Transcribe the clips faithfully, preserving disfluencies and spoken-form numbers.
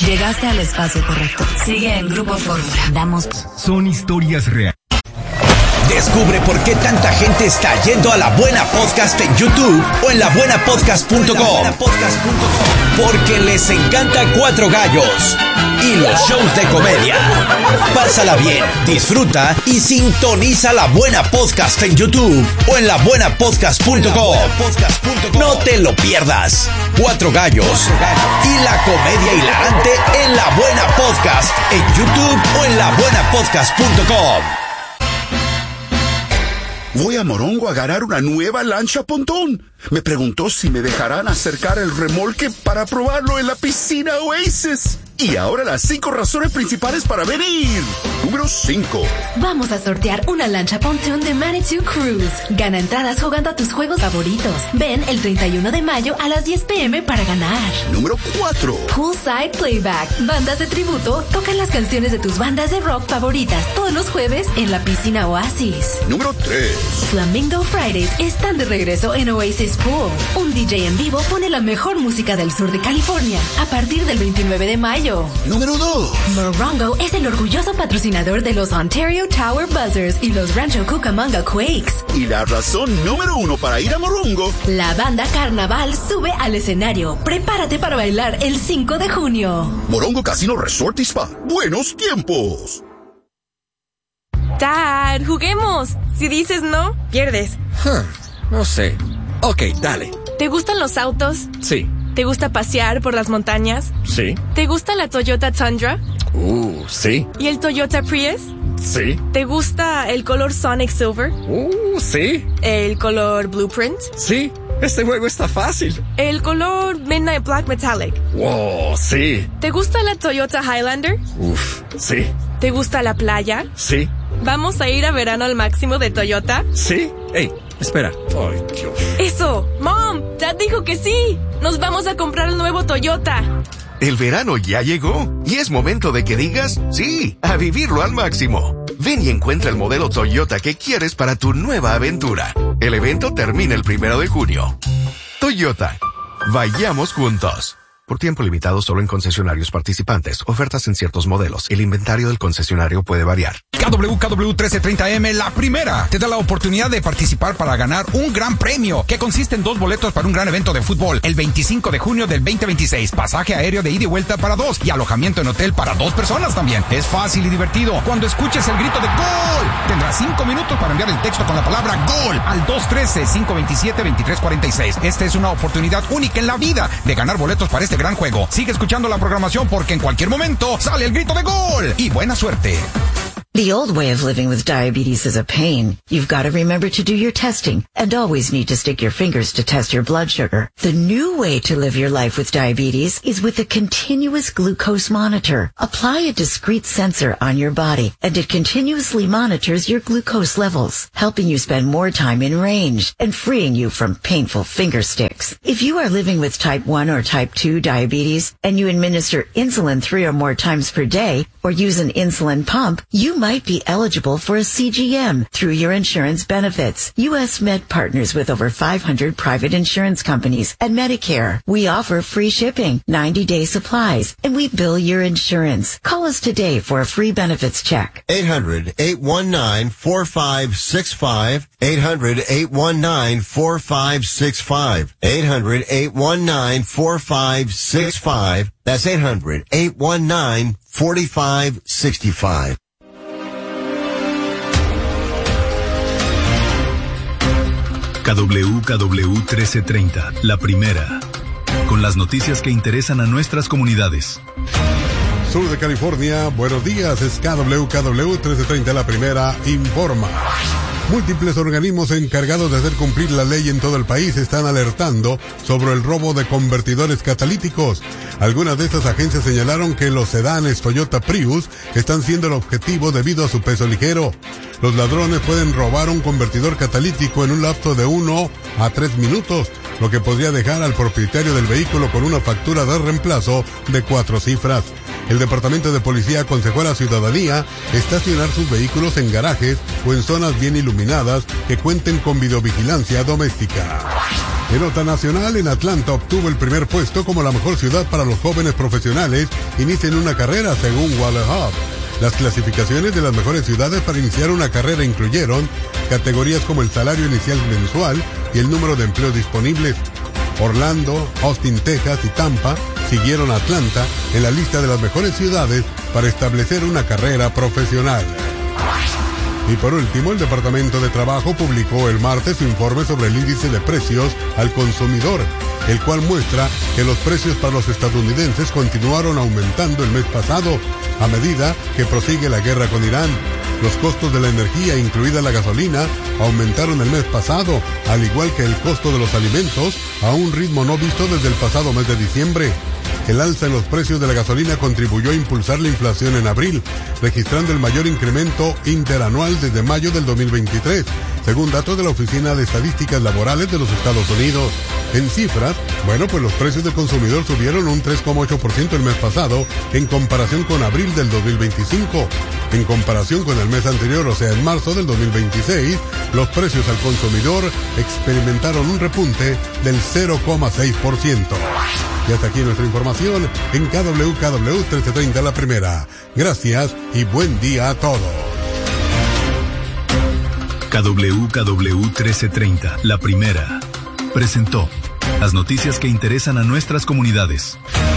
Llegaste al espacio correcto. Sigue en Grupo Fórmula. Damos. Son historias reales. Descubre por qué tanta gente está yendo a La Buena Podcast en YouTube o en la buena podcast punto com. Porque les encanta Cuatro Gallos y los shows de comedia. Pásala bien, disfruta y sintoniza La Buena Podcast en YouTube o en la buena podcast punto com. No te lo pierdas. Cuatro Gallos y la comedia hilarante en La Buena Podcast en YouTube o en la buena podcast punto com. Voy a Morongo a ganar una nueva lancha pontón. Me preguntó si me dejarán acercar el remolque para probarlo en la piscina Oasis. Y ahora las cinco razones principales para venir. Número cinco. Vamos a sortear una lancha pontoon de Manitou Cruise. Gana entradas jugando a tus juegos favoritos. Ven el treinta y uno de mayo a las diez pm para ganar. Número cuatro. Poolside Playback. Bandas de tributo tocan las canciones de tus bandas de rock favoritas todos los jueves en la piscina Oasis. Número tres. Flamingo Fridays están de regreso en Oasis Pool. Un D J en vivo pone la mejor música del sur de California a partir del veintinueve de mayo. Número dos. Morongo es el orgulloso patrocinador de los Ontario Tower Buzzers y los Rancho Cucamonga Quakes. Y la razón número uno para ir a Morongo. La banda Carnaval sube al escenario. Prepárate para bailar el cinco de junio. Morongo Casino Resort y Spa. Buenos tiempos. Dad, juguemos. Si dices no, pierdes. Huh, no sé. Ok, dale. ¿Te gustan los autos? Sí. ¿Te gusta pasear por las montañas? Sí. ¿Te gusta la Toyota Tundra? Uh, sí. ¿Y el Toyota Prius? Sí. ¿Te gusta el color Sonic Silver? Uh, sí. ¿El color Blueprint? Sí. Este juego está fácil. ¿El color Midnight Black Metallic? Wow, sí. ¿Te gusta la Toyota Highlander? Uf, sí. ¿Te gusta la playa? Sí. ¿Vamos a ir a verano al máximo de Toyota? Sí. Ey, espera. Ay, Dios. ¡Eso! ¡Mom! Dad dijo que sí. Nos vamos a comprar el nuevo Toyota. El verano ya llegó y es momento de que digas sí, a vivirlo al máximo. Ven y encuentra el modelo Toyota que quieres para tu nueva aventura. El evento termina el primero de junio. Toyota. Vayamos juntos. Por tiempo limitado solo en concesionarios participantes. Ofertas en ciertos modelos. El inventario del concesionario puede variar. K W K W trece treinta M, la primera, te da la oportunidad de participar para ganar un gran premio, que consiste en dos boletos para un gran evento de fútbol, el veinticinco de junio del veinte veintiséis, pasaje aéreo de ida y vuelta para dos, y alojamiento en hotel para dos personas también. Es fácil y divertido. Cuando escuches el grito de ¡Gol!, tendrás cinco minutos para enviar el texto con la palabra ¡Gol! al dos uno tres, cinco dos siete, dos tres cuatro seis. Esta es una oportunidad única en la vida de ganar boletos para este gran juego. Sigue escuchando la programación porque en cualquier momento sale el grito de ¡Gol! Y buena suerte. The old way of living with diabetes is a pain. You've got to remember to do your testing and always need to stick your fingers to test your blood sugar. The new way to live your life with diabetes is with a continuous glucose monitor. Apply a discrete sensor on your body and it continuously monitors your glucose levels, helping you spend more time in range and freeing you from painful finger sticks. If you are living with type one or type two diabetes and you administer insulin three or more times per day or use an insulin pump, you might be eligible for a C G M through your insurance benefits. U S Med partners with over five hundred private insurance companies and Medicare. We offer free shipping, ninety day supplies, and we bill your insurance. Call us today for a free benefits check. eight hundred, eight one nine, four five six five. eight hundred, eight one nine, four five six five. eight hundred, eight one nine, four five six five. That's eight hundred, eight one nine, four five six five. K W K W trece treinta, la primera, con las noticias que interesan a nuestras comunidades. Sur de California, buenos días, es K W K W trece treinta, la primera, informa. Múltiples organismos encargados de hacer cumplir la ley en todo el país están alertando sobre el robo de convertidores catalíticos. Algunas de estas agencias señalaron que los sedanes Toyota Prius están siendo el objetivo debido a su peso ligero. Los ladrones pueden robar un convertidor catalítico en un lapso de uno a tres minutos, lo que podría dejar al propietario del vehículo con una factura de reemplazo de cuatro cifras. El Departamento de Policía aconsejó a la ciudadanía estacionar sus vehículos en garajes o en zonas bien iluminadas que cuenten con videovigilancia doméstica. En nota nacional, en Atlanta obtuvo el primer puesto como la mejor ciudad para los jóvenes profesionales inician una carrera según Waller Hub. Las clasificaciones de las mejores ciudades para iniciar una carrera incluyeron categorías como el salario inicial mensual y el número de empleos disponibles. Orlando, Austin, Texas y Tampa siguieron a Atlanta en la lista de las mejores ciudades para establecer una carrera profesional. Y por último, el Departamento de Trabajo publicó el martes su informe sobre el índice de precios al consumidor, el cual muestra que los precios para los estadounidenses continuaron aumentando el mes pasado a medida que prosigue la guerra con Irán. Los costos de la energía, incluida la gasolina, aumentaron el mes pasado, al igual que el costo de los alimentos, a un ritmo no visto desde el pasado mes de diciembre. El alza en los precios de la gasolina contribuyó a impulsar la inflación en abril, registrando el mayor incremento interanual desde mayo del dos mil veintitrés, según datos de la Oficina de Estadísticas Laborales de los Estados Unidos. En cifras, bueno, pues los precios del consumidor subieron un tres coma ocho por ciento el mes pasado en comparación con abril del dos mil veinticinco. En comparación con el mes anterior, o sea, en marzo del dos mil veintiséis, los precios al consumidor experimentaron un repunte del cero coma seis por ciento. Y hasta aquí nuestra información en K W K W trece treinta La Primera. Gracias y buen día a todos. K W K W trece treinta La Primera presentó las noticias que interesan a nuestras comunidades.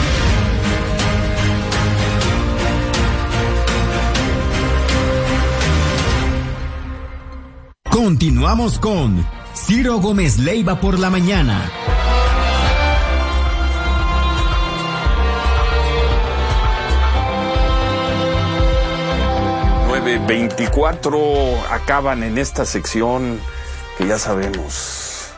Continuamos con Ciro Gómez Leiva por la mañana. nueve veinticuatro acaban en esta sección que ya sabemos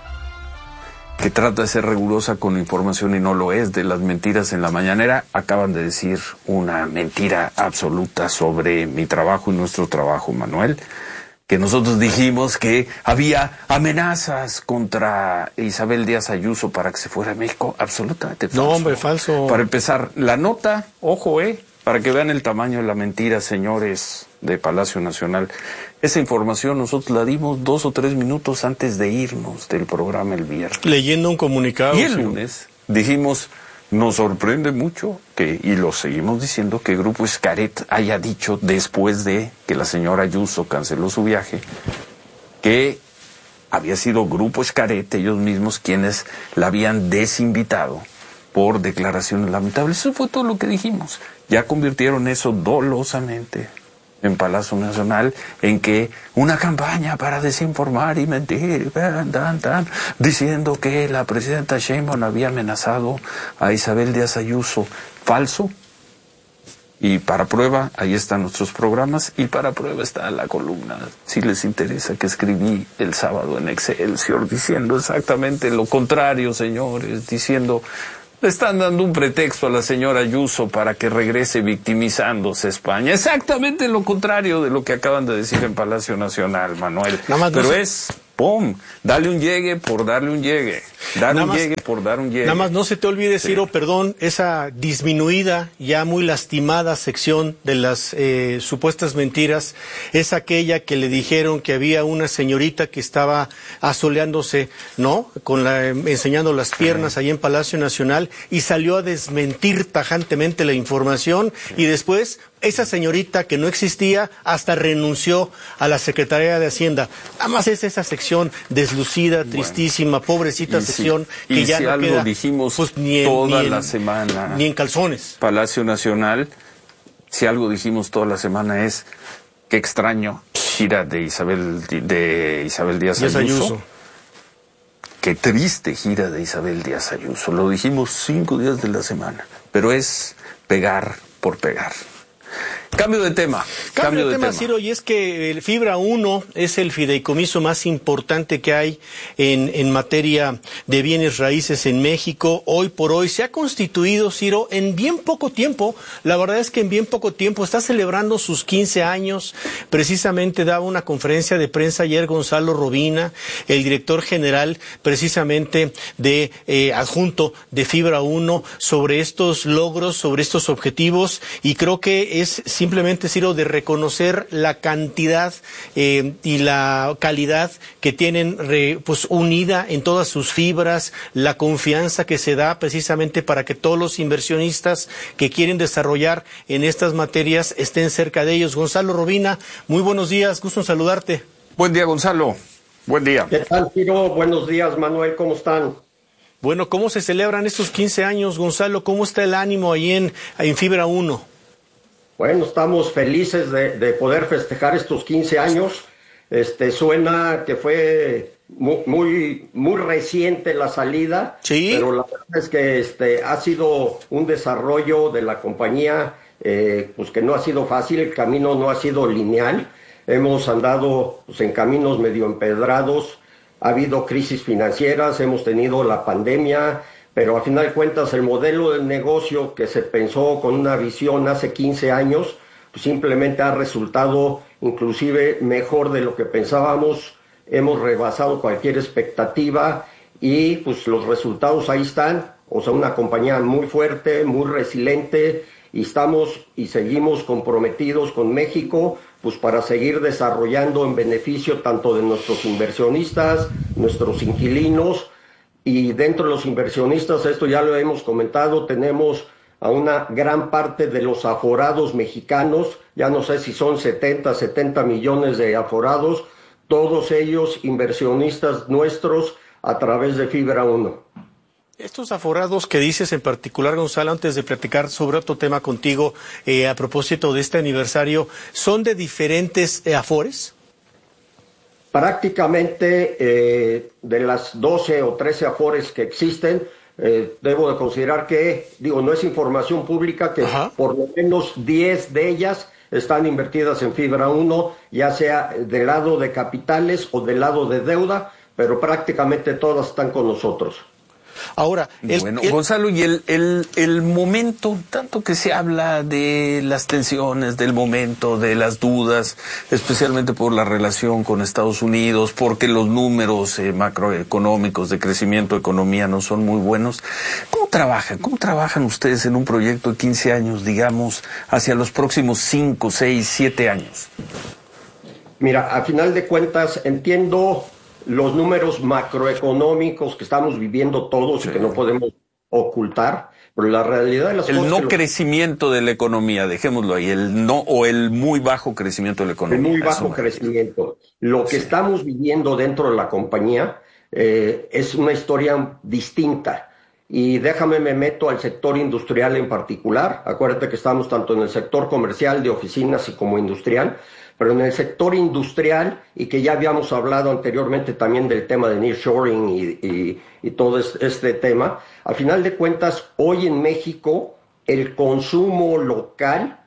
que trata de ser rigurosa con información y no lo es, de las mentiras en la mañanera. Acaban de decir una mentira absoluta sobre mi trabajo y nuestro trabajo, Manuel, que nosotros dijimos que había amenazas contra Isabel Díaz Ayuso para que se fuera a México. Absolutamente falso. No, hombre, falso. Para empezar, la nota, ojo, eh, para que vean el tamaño de la mentira, señores de Palacio Nacional. Esa información nosotros la dimos dos o tres minutos antes de irnos del programa el viernes. Leyendo un comunicado. Y el lunes dijimos, nos sorprende mucho que, y lo seguimos diciendo, que Grupo Xcaret haya dicho, después de que la señora Ayuso canceló su viaje, que había sido Grupo Xcaret, ellos mismos, quienes la habían desinvitado por declaraciones lamentables. Eso fue todo lo que dijimos. Ya convirtieron eso dolosamente en Palacio Nacional en que una campaña para desinformar y mentir, tan, tan, tan, diciendo que la presidenta Sheinbaum había amenazado a Isabel Díaz Ayuso. Falso. Y para prueba, ahí están nuestros programas, y para prueba está la columna, si les interesa, que escribí el sábado en Excelsior, diciendo exactamente lo contrario, señores, diciendo... Le están dando un pretexto a la señora Ayuso para que regrese victimizándose a España. Exactamente lo contrario de lo que acaban de decir en Palacio Nacional, Manuel. Pero no se... es, ¡pum!, dale un llegue por darle un llegue. Dar un llegue por dar un llegue. Nada más no se te olvide, Ciro, sí. Perdón, esa disminuida, ya muy lastimada sección de las eh, supuestas mentiras, es aquella que le dijeron que había una señorita que estaba asoleándose, ¿no?, con la, enseñando las piernas sí. Ahí en Palacio Nacional, y salió a desmentir tajantemente la información, sí. Y después esa señorita que no existía hasta renunció a la Secretaría de Hacienda. Nada más es esa sección deslucida, bueno, tristísima, pobrecita sección si, que y ya si no algo queda, dijimos pues, ni en, toda ni en, la semana, ni en calzones. Palacio Nacional, si algo dijimos toda la semana es qué extraño gira de Isabel de Isabel Díaz Ayuso. Ayuso. Qué triste gira de Isabel Díaz Ayuso. Lo dijimos cinco días de la semana, pero es pegar por pegar. Cambio de tema. Cambio, Cambio de, de tema, tema, Ciro, y es que el Fibra uno es el fideicomiso más importante que hay en, en materia de bienes raíces en México. Hoy por hoy se ha constituido, Ciro, en bien poco tiempo. La verdad es que en bien poco tiempo está celebrando sus quince años. Precisamente daba una conferencia de prensa ayer Gonzalo Robina, el director general precisamente de eh, adjunto de Fibra uno, sobre estos logros, sobre estos objetivos, y creo que es simplemente, Ciro, de reconocer la cantidad eh, y la calidad que tienen re, pues unida en todas sus fibras, la confianza que se da precisamente para que todos los inversionistas que quieren desarrollar en estas materias estén cerca de ellos. Gonzalo Robina, muy buenos días, gusto en saludarte. Buen día, Gonzalo. Buen día. ¿Qué tal, Ciro? Buenos días, Manuel, ¿cómo están? Bueno, ¿cómo se celebran estos quince años, Gonzalo? ¿Cómo está el ánimo ahí en, en Fibra uno? Bueno, estamos felices de, de poder festejar estos quince años. Este, suena que fue muy, muy, muy reciente la salida, ¿sí? Pero la verdad es que este, ha sido un desarrollo de la compañía eh, pues que no ha sido fácil, el camino no ha sido lineal. Hemos andado pues, en caminos medio empedrados, ha habido crisis financieras, hemos tenido la pandemia, pero a final de cuentas el modelo de negocio que se pensó con una visión hace quince años, pues simplemente ha resultado inclusive mejor de lo que pensábamos, hemos rebasado cualquier expectativa y pues los resultados ahí están, o sea, una compañía muy fuerte, muy resiliente, y estamos y seguimos comprometidos con México, pues para seguir desarrollando en beneficio tanto de nuestros inversionistas, nuestros inquilinos, y dentro de los inversionistas, esto ya lo hemos comentado, tenemos a una gran parte de los aforados mexicanos, ya no sé si son setenta, setenta millones de aforados, todos ellos inversionistas nuestros a través de Fibra uno. Estos aforados que dices en particular, Gonzalo, antes de platicar sobre otro tema contigo, eh, a propósito de este aniversario, ¿son de diferentes eh, afores? Prácticamente eh, de las doce o trece afores que existen, eh, debo de considerar que, digo, no es información pública, que Ajá. por lo menos diez de ellas están invertidas en Fibra uno, ya sea del lado de capitales o del lado de deuda, pero prácticamente todas están con nosotros. Ahora, el, bueno, el... Gonzalo, y el, el, el momento, tanto que se habla de las tensiones, del momento, de las dudas, especialmente por la relación con Estados Unidos, porque los números eh, macroeconómicos de crecimiento de economía no son muy buenos. ¿Cómo trabajan? ¿Cómo trabajan ustedes en un proyecto de quince años, digamos, hacia los próximos cinco, seis, siete años? Mira, a final de cuentas, entiendo los números macroeconómicos que estamos viviendo todos sí. y que no podemos ocultar, pero la realidad de las el cosas... El no lo... crecimiento de la economía, dejémoslo ahí, el no o el muy bajo crecimiento de la economía. El muy bajo crecimiento. Lo que sí. estamos viviendo dentro de la compañía eh, es una historia distinta. Y déjame me meto al sector industrial en particular. Acuérdate que estamos tanto en el sector comercial de oficinas y como industrial, pero en el sector industrial, y que ya habíamos hablado anteriormente también del tema de nearshoring y, y, y todo este tema, al final de cuentas, hoy en México, el consumo local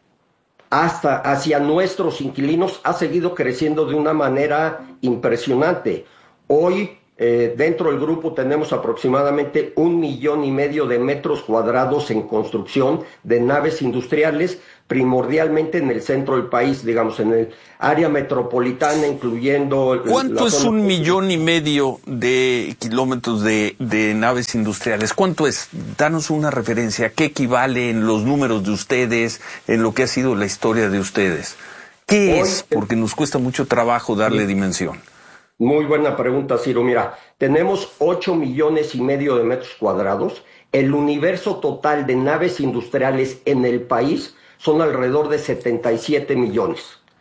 hasta hacia nuestros inquilinos ha seguido creciendo de una manera impresionante. Hoy, eh, dentro del grupo tenemos aproximadamente un millón y medio de metros cuadrados en construcción de naves industriales, primordialmente en el centro del país, digamos, en el área metropolitana, incluyendo... ¿Cuánto es un millón y medio de kilómetros de, de naves industriales? ¿Cuánto es? Danos una referencia. ¿Qué equivale en los números de ustedes, en lo que ha sido la historia de ustedes? ¿Qué Hoy, es? Porque nos cuesta mucho trabajo darle sí. dimensión. Muy buena pregunta, Ciro. Mira, tenemos ocho millones y medio de metros cuadrados. El universo total de naves industriales en el país son alrededor de setenta y siete millones.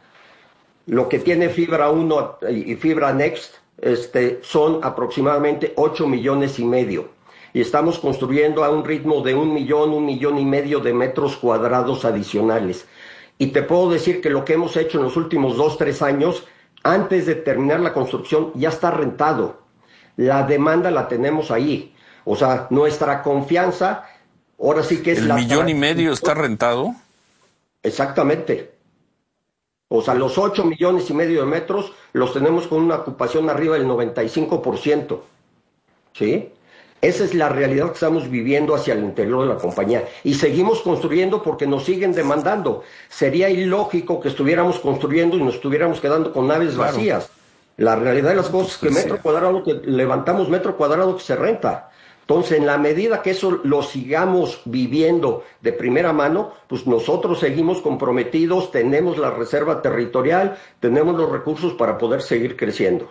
Lo que tiene Fibra uno y Fibra Next este, son aproximadamente ocho millones y medio. Y estamos construyendo a un ritmo de un millón, un millón y medio de metros cuadrados adicionales. Y te puedo decir que lo que hemos hecho en los últimos dos, tres años, antes de terminar la construcción, ya está rentado. La demanda la tenemos ahí. O sea, nuestra confianza, ahora sí que es ¿El la... ¿El millón y medio está rentado? Exactamente. O sea, los ocho millones y medio de metros los tenemos con una ocupación arriba del noventa y cinco por ciento. ¿Sí? Esa es la realidad que estamos viviendo hacia el interior de la compañía. Y seguimos construyendo porque nos siguen demandando. Sería ilógico que estuviéramos construyendo y nos estuviéramos quedando con naves claro. vacías. La realidad de las cosas es que metro cuadrado que levantamos, metro cuadrado que se renta. Entonces, en la medida que eso lo sigamos viviendo de primera mano, pues nosotros seguimos comprometidos, tenemos la reserva territorial, tenemos los recursos para poder seguir creciendo.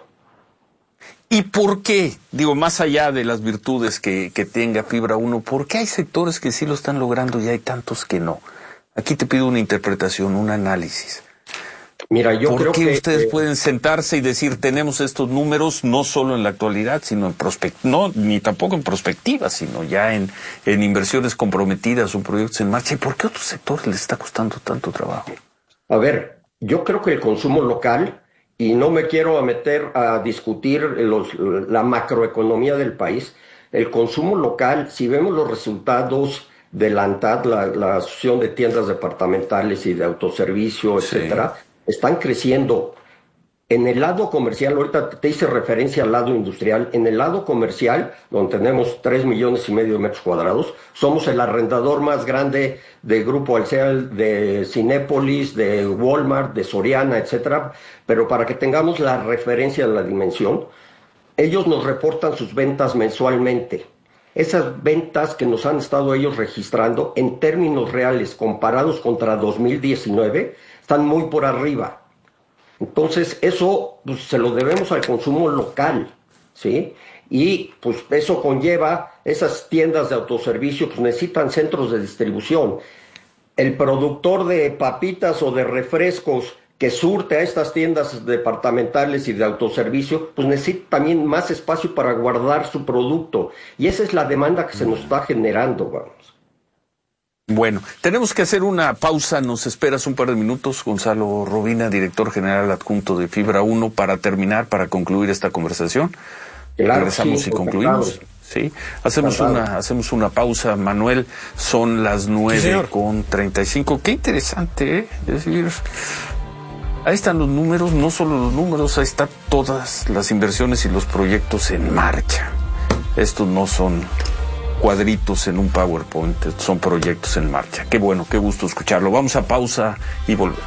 ¿Y por qué? Digo, más allá de las virtudes que, que tenga Fibra uno, ¿por qué hay sectores que sí lo están logrando y hay tantos que no? Aquí te pido una interpretación, un análisis. Mira, yo ¿Por creo qué que ustedes eh, pueden sentarse y decir tenemos estos números no solo en la actualidad, sino en prospectiva, no, ni tampoco en prospectiva, sino ya en, en inversiones comprometidas o proyectos en marcha? ¿Y por qué a otros sectores les está costando tanto trabajo? A ver, yo creo que el consumo local, y no me quiero meter a discutir los, la macroeconomía del país, el consumo local, si vemos los resultados de la ANTAD, la, la Asociación de Tiendas Departamentales y de Autoservicio, sí. etcétera, están creciendo. En el lado comercial, ahorita te hice referencia al lado industrial, en el lado comercial, donde tenemos tres millones y medio de metros cuadrados, somos el arrendador más grande del Grupo Alsea, de Cinépolis, de Walmart, de Soriana, etcétera. Pero para que tengamos la referencia de la dimensión, ellos nos reportan sus ventas mensualmente. Esas ventas que nos han estado ellos registrando en términos reales comparados contra dos mil diecinueve están muy por arriba. Entonces eso pues, se lo debemos al consumo local, ¿sí? Y pues eso conlleva, esas tiendas de autoservicio pues necesitan centros de distribución. El productor de papitas o de refrescos que surte a estas tiendas departamentales y de autoservicio, pues necesita también más espacio para guardar su producto. Y esa es la demanda que se nos está generando, vamos. Bueno, tenemos que hacer una pausa. Nos esperas un par de minutos, Gonzalo Robina, director general adjunto de Fibra uno, para terminar, para concluir esta conversación. Claro, regresamos sí, y concluimos. Sí, hacemos una, hacemos una pausa, Manuel. Son las nueve con treinta y cinco. Qué interesante, ¿eh? Es decir, ahí están los números, no solo los números, ahí están todas las inversiones y los proyectos en marcha. Estos no son cuadritos en un PowerPoint, son proyectos en marcha. Qué bueno, qué gusto escucharlo. Vamos a pausa y volvemos.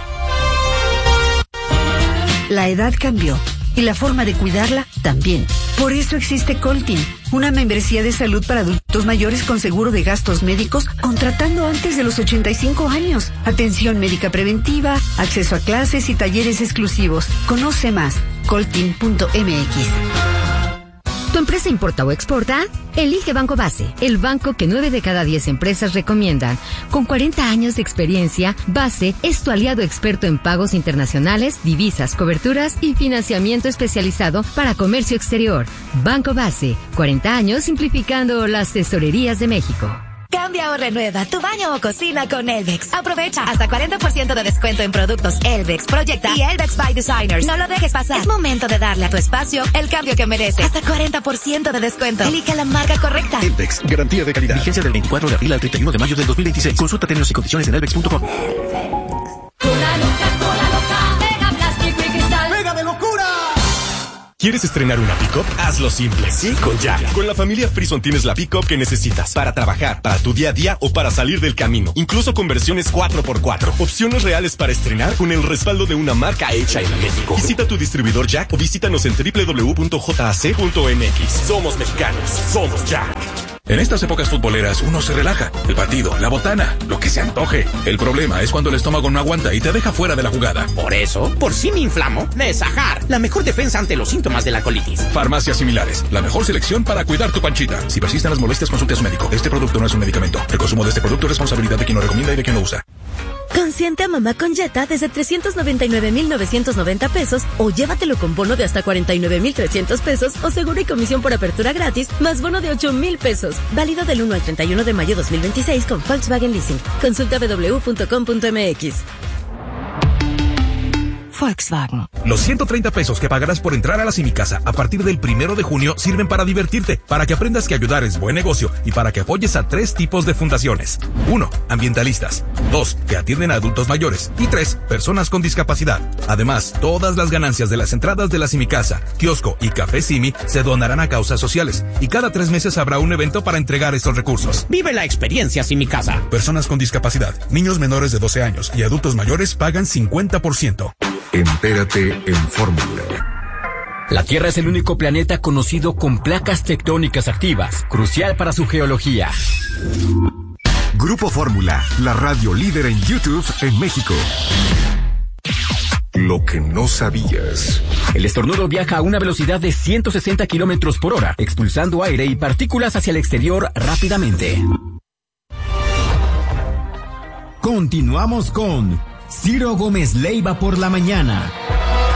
La edad cambió y la forma de cuidarla también. Por eso existe Coltin, una membresía de salud para adultos mayores con seguro de gastos médicos contratando antes de los ochenta y cinco años. Atención médica preventiva, acceso a clases y talleres exclusivos. Conoce más, coltin punto m x. ¿Tu empresa importa o exporta? Elige Banco Base, el banco que nueve de cada diez empresas recomiendan. Con cuarenta años de experiencia, Base es tu aliado experto en pagos internacionales, divisas, coberturas y financiamiento especializado para comercio exterior. Banco Base, cuarenta años simplificando las tesorerías de México. Cambia o renueva tu baño o cocina con Elvex. Aprovecha hasta cuarenta por ciento de descuento en productos Elvex, Proyecta y Elvex by Designers. No lo dejes pasar. Es momento de darle a tu espacio el cambio que merece. Hasta cuarenta por ciento de descuento. Elige la marca correcta. Elvex, garantía de calidad. Vigencia del veinticuatro de abril al treinta y uno de mayo del dos mil veintiséis. Consulta términos y condiciones en elvex punto com. Cola loca, cola loca, mega plástico y cristal. ¡Mega de locura! ¿Quieres estrenar una pick-up? Hazlo simple, sí, con Jack. Con la familia Frison tienes la pick-up que necesitas para trabajar, para tu día a día o para salir del camino. Incluso con versiones cuatro por cuatro. Opciones reales para estrenar con el respaldo de una marca hecha en México. Visita tu distribuidor Jack o visítanos en doble u doble u doble u punto j a c punto m x. Somos mexicanos, somos Jack. En estas épocas futboleras uno se relaja. El partido, la botana, lo que se antoje. El problema es cuando el estómago no aguanta y te deja fuera de la jugada. Por eso, por si me inflamo, Nesajar, la mejor defensa ante los síntomas de la colitis. Farmacias similares, la mejor selección para cuidar tu panchita. Si persisten las molestias, consulte a su médico. Este producto no es un medicamento. El consumo de este producto es responsabilidad de quien lo recomienda y de quien lo usa. Consiente a mamá con Jetta desde trescientos noventa y nueve mil novecientos noventa pesos o llévatelo con bono de hasta cuarenta y nueve mil trescientos pesos o seguro y comisión por apertura gratis más bono de ocho mil pesos. Válido del uno al treinta y uno de mayo dos mil veintiséis con Volkswagen Leasing. Consulta doble u doble u doble u punto com punto m x. Volkswagen. Los ciento treinta pesos que pagarás por entrar a la Simicasa a partir del primero de junio sirven para divertirte, para que aprendas que ayudar es buen negocio y para que apoyes a tres tipos de fundaciones. Uno, ambientalistas. Dos, que atienden a adultos mayores. Y tres, personas con discapacidad. Además, todas las ganancias de las entradas de la Simicasa, kiosco y café Simi se donarán a causas sociales. Y cada tres meses habrá un evento para entregar estos recursos. Vive la experiencia Simicasa. Personas con discapacidad, niños menores de doce años y adultos mayores pagan cincuenta por ciento. Entérate en Fórmula. La Tierra es el único planeta conocido con placas tectónicas activas, crucial para su geología. Grupo Fórmula, la radio líder en YouTube en México. Lo que no sabías. El estornudo viaja a una velocidad de ciento sesenta kilómetros por hora, expulsando aire y partículas hacia el exterior rápidamente. Continuamos con Ciro Gómez Leiva por la mañana.